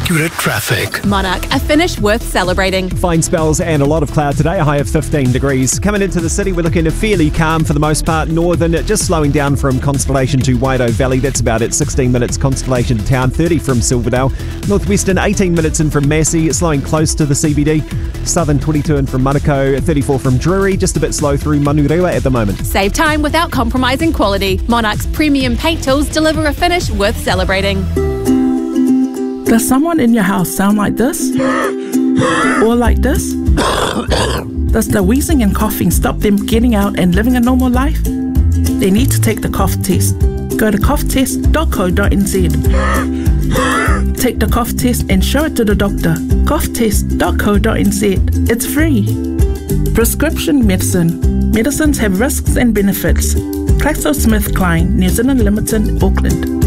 accurate traffic. Monarch, a finish worth celebrating. Fine spells and a lot of cloud today, a high of 15 degrees. Coming into the city, we're looking at fairly calm for the most part. Northern, just slowing down from Constellation to Waido Valley. That's about it. 16 minutes Constellation to town, 30 from Silverdale. Northwestern, 18 minutes in from Massey, slowing close to the CBD. Southern, 22 in from Manukau, 34 from Drury. Just a bit slow through Manurewa at the moment. Save time without compromising quality. Monarch's premium paint tools deliver a finish worth celebrating. Does someone in your house sound like this? Or like this? Does the wheezing and coughing stop them getting out and living a normal life? They need to take the cough test. Go to coughtest.co.nz. Take the cough test and show it to the doctor. coughtest.co.nz. It's free. Prescription medicine. Medicines have risks and benefits. GlaxoSmithKline, New Zealand Limited, Auckland.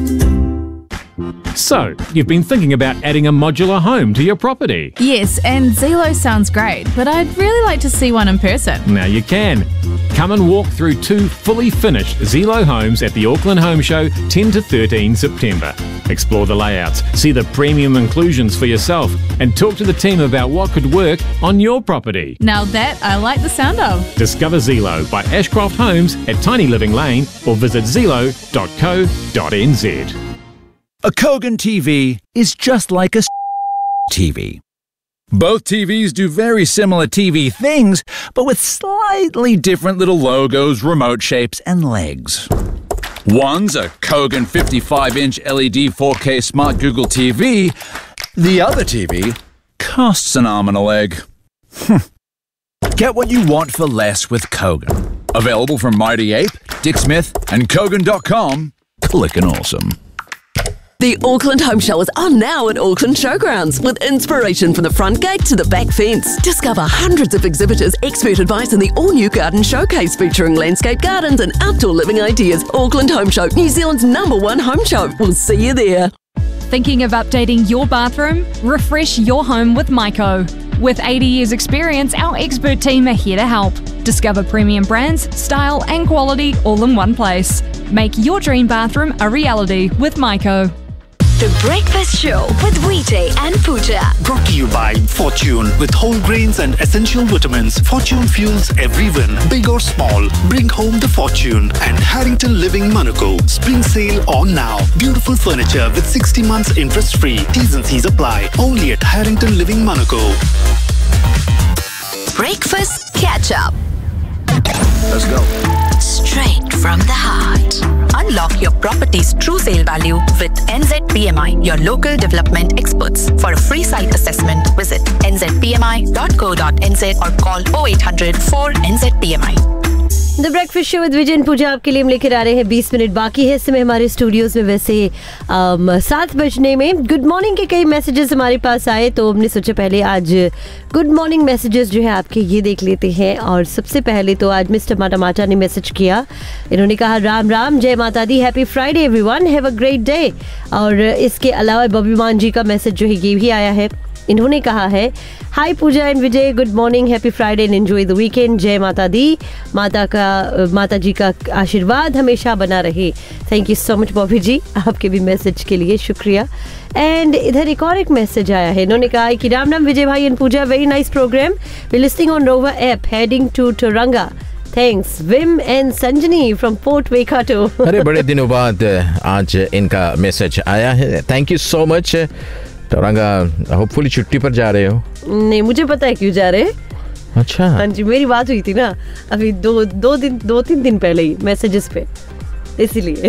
So, you've been thinking about adding a modular home to your property. Yes, and Zelo sounds great, but I'd really like to see one in person. Now you can. Come and walk through 2 fully finished Zelo homes at the Auckland Home Show 10 to 13 September. Explore the layouts, see the premium inclusions for yourself, and talk to the team about what could work on your property. Now that I like the sound of. Discover Zelo by Ashcroft Homes at Tiny Living Lane or visit zelo.co.nz. A Kogan TV is just like a TV. Both TVs do very similar TV things, but with slightly different little logos, remote shapes, and legs. One's a Kogan 55-inch LED 4K Smart Google TV. The other TV costs an arm and a leg. Get what you want for less with Kogan. Available from Mighty Ape, Dick Smith, and Kogan.com. Clickin' awesome. The Auckland Home Show is on now at Auckland Showgrounds with inspiration from the front gate to the back fence. Discover hundreds of exhibitors, expert advice and the all-new garden showcase featuring landscape gardens and outdoor living ideas. Auckland Home Show, New Zealand's #1 home show. We'll see you there. Thinking of updating your bathroom? Refresh your home with Myco. With 80 years experience, our expert team are here to help. Discover premium brands, style and quality all in one place. Make your dream bathroom a reality with Myco. The Breakfast Show with Vijay and Pooja. Brought to you by Fortune. With whole grains and essential vitamins, Fortune fuels every win, big or small. Bring home the Fortune. And Harrington Living Manukau. Spring sale on now. Beautiful furniture with 60 months interest free. T's and C's apply. Only at Harrington Living Manukau. Breakfast Catch Up. Let's go. Straight from the heart. Unlock your property's true sale value with NZPMI, your local development experts. For a free site assessment, visit nzpmi.co.nz or call 0800 4NZPMI. The breakfast show with Vijay and पूजा आपके लिए हम लेकर आ रहे हैं 20 minute बाकी है इस समय हमारे स्टूडियोज में। वैसे 7 बजने में गुड मॉर्निंग के कई मैसेजेस हमारे पास आए, तो हमने सोचा पहले आज गुड मॉर्निंग मैसेजेस जो है आपके ये देख लेते हैं। और सबसे पहले तो आज मिस्टर माटा माटा ने मैसेज किया। इन्होंने कहा राम राम, जय माता दी, happy Friday everyone, have a great day. और इसके अलावा बॉबी मान जी का मैसेज जो है ये भी आया है। इन्होंने कहा है हाय पूजा and Vijay, good morning, happy Friday and enjoy the weekend, जय माता दी, माता जी का आशीर्वाद हमेशा बना रहे। Thank you so much Bobby जी, आपके भी मैसेज के लिए शुक्रिया। एंड इधर एक और एक मैसेज आया है। इन्होंने कहा है कि राम राम विजय भाई and Puja, very nice program, we listing on rover app heading to टोरंगा, thanks Vim and संजनी from port वेकाटो। अरे बड़े दिनों बाद आज इनका मैसेज आया है, thank you so much. टोरंगा hopefully छुट्टी पर जा रहे हो? नहीं, मुझे पता है क्यों जा रहे हैं। अच्छा, हाँ जी, मेरी बात हुई थी ना अभी 2-3 दिन पहले ही मैसेजेस पे, इसीलिए।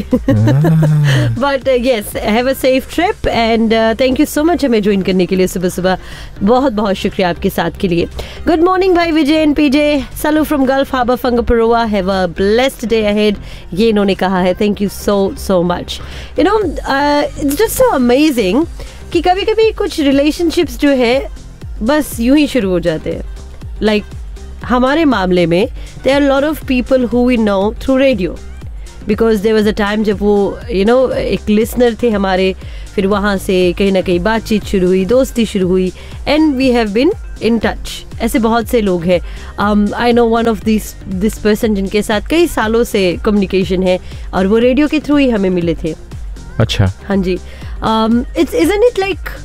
But yes, have a safe trip and thank you so much हमें ज्वाइन करने के लिए सुबह सुबह। बहुत बहुत शुक्रिया आपके साथ के लिए। गुड मॉर्निंग भाई विजय and PJ, Saluva from gulf harbour फंगपरोवा, have a blessed day ahead, ये इन्होंने कहा है। Thank you so much. You know it's just so amazing कि कभी कभी कुछ रिलेशनशिप्स जो है बस यूं ही शुरू हो जाते हैं। लाइक हमारे मामले में there are lot of people who we know through radio, because there was a time जब वो एक लिसनर थे हमारे, फिर वहाँ से कहीं ना कहीं बातचीत शुरू हुई, दोस्ती शुरू हुई, and we have been in touch. ऐसे बहुत से लोग हैं। I know one of this person जिनके साथ कई सालों से कम्युनिकेशन है और वो रेडियो के थ्रू ही हमें मिले थे। अच्छा, हाँ जी। Isn't it like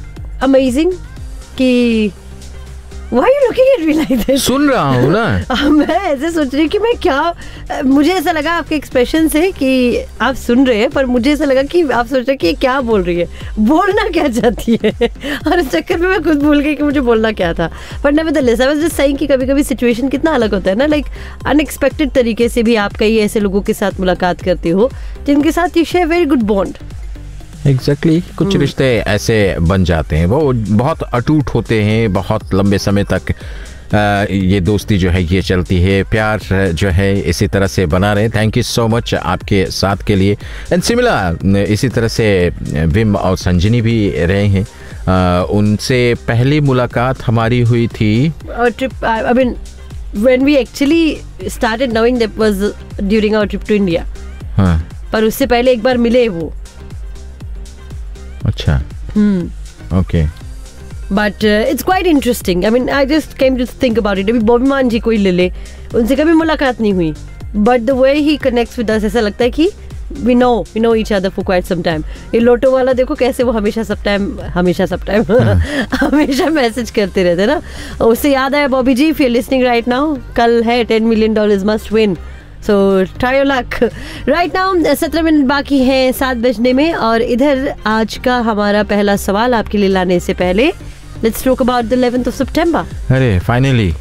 अमेजिंग कि Why are you looking at me like this? सुन रहा हूँ ना। मैं ऐसे सोच रही कि मैं क्या, मुझे ऐसा लगा आपके एक्सप्रेशन से कि आप सुन रहे हैं, पर मुझे ऐसा लगा कि आप सोच रहे कि क्या बोल रही है, बोलना क्या चाहती है, और इस चक्कर में मैं खुद भूल गई कि मुझे बोलना क्या था। But nevertheless I was just saying कि कभी कभी सिचुएशन कितना अलग होता है ना, लाइक अनएक्सपेक्टेड तरीके से भी आप कई ऐसे लोगों के साथ मुलाकात करते हो जिनके साथ you share very good bond. Exactly कुछ रिश्ते ऐसे बन जाते हैं, वो बहुत अटूट होते हैं, बहुत लंबे समय तक ये दोस्ती जो है ये चलती है, प्यार जो है इसी तरह से बना रहे। थैंक यू सो मच आपके साथ के लिए। एंड सिमिलर इसी तरह से विम और संजनी भी रहे हैं, उनसे पहली मुलाकात हमारी हुई थी trip, I mean when we actually started knowing that was during our trip to India. हाँ, पर उससे पहले एक बार मिले वो। अच्छा, okay, but it's quite interesting. I mean I just came to think about it. अभी बॉबी मान जी कोई ले ले, उनसे कभी मुलाकात नहीं हुई, but the way he connects with us, ऐसा लगता है कि we know each other for quite some time. ये लोटो वाला देखो कैसे वो हमेशा सब टाइम हमेशा मैसेज करते रहते ना। उससे याद आया बॉबी जी, if you are listening right now, कल है $10 million must win, so try your luck. Right now 17 minute बाकी हैं 7 बजने में, और इधर आज का हमारा पहला सवाल आपके लिए लाने से पहले let's talk about the 11th of September। अरे फाइनली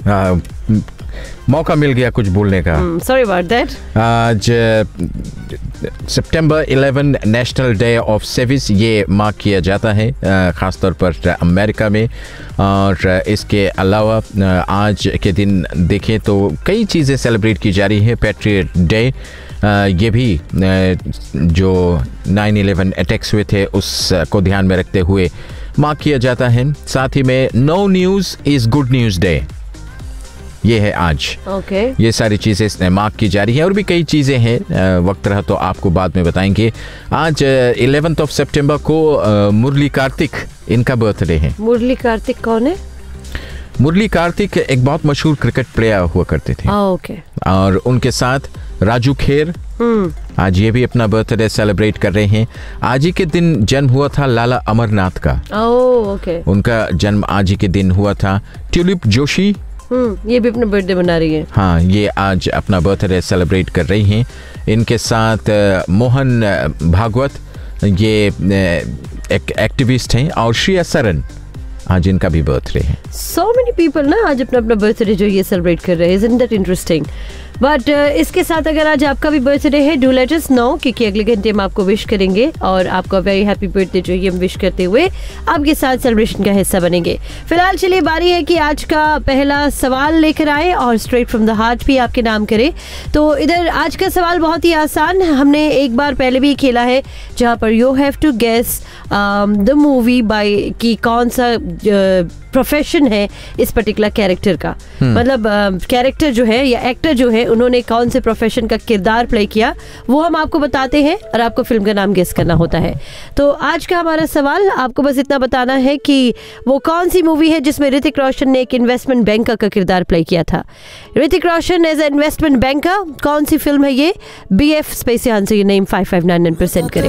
मौका मिल गया कुछ बोलने का। Sorry about that. आज September 11 national day of service ये मार्क किया जाता है ख़ासतौर पर अमेरिका में, और इसके अलावा आज के दिन देखें तो कई चीज़ें सेलिब्रेट की जा रही है। पैट्रियट डे ये भी जो 9/11 अटैक्स हुए थे उसको ध्यान में रखते हुए मार्क किया जाता है। साथ ही में no news is good news day, ये है आज। ओके, ये सारी चीज़ें मार्क की जा रही हैं, और भी कई चीज़ें हैं, वक्त रहा तो आपको बाद में बताएंगे। आज 11th of September को मुरली कार्तिक, इनका बर्थडे है। मुरली कार्तिक कौन है? मुरली कार्तिक एक बहुत मशहूर क्रिकेट प्लेयर हुआ करते थे। ओके, और उनके साथ राजू खेर आज ये भी अपना बर्थडे सेलिब्रेट कर रहे हैं। आज ही के दिन जन्म हुआ था लाला अमरनाथ का। ओके, उनका जन्म आज ही के दिन हुआ था। ट्यूलिप जोशी ये भी अपना बर्थडे मना रही है। हाँ, ये आज अपना बर्थडे सेलिब्रेट कर रही हैं। इनके साथ मोहन भागवत, ये एक एक्टिविस्ट हैं, और श्रेया सरन आज इनका भी बर्थडे है। So many people ना आज अपना अपना बर्थडे जो ये सेलिब्रेट कर रहे हैं। Isn't that interesting? बट इसके साथ अगर आज आपका भी बर्थडे है, डू लेट अस नो, क्योंकि अगले घंटे हम आपको विश करेंगे और आपका वेरी हैप्पी बर्थडे जो ये हम विश करते हुए आपके साथ सेलिब्रेशन का हिस्सा बनेंगे। फिलहाल चलिए बारी है कि आज का पहला सवाल लेकर आए और स्ट्रेट फ्रॉम द हार्ट भी आपके नाम करे। तो इधर आज का सवाल बहुत ही आसान, हमने एक बार पहले भी खेला है जहाँ पर you have to guess the movie by कि कौन सा प्रोफेशन है इस पर्टिकुलर कैरेक्टर का। मतलब कैरेक्टर जो है या एक्टर जो है उन्होंने कौन से प्रोफेशन का किरदार प्ले किया वो हम आपको बताते हैं और आपको फिल्म का नाम गेस करना होता है। तो आज का हमारा सवाल, आपको बस इतना बताना है कि वो कौन सी मूवी है जिसमें ऋतिक रोशन ने एक इन्वेस्टमेंट बैंकर का किरदार प्ले किया था। Hrithik Roshan as a investment banker, कौन सी फिल्म है ये? BF स्पेस आंसर ये नेम 5599 पर सेंड करें।